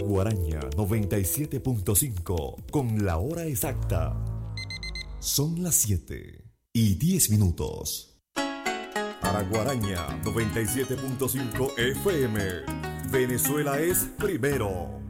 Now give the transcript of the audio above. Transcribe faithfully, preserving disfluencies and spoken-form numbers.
Guaraña noventa y siete punto cinco con la hora exacta. Son las siete y diez minutos. Para Guaraña noventa y siete punto cinco F M, Venezuela es primero.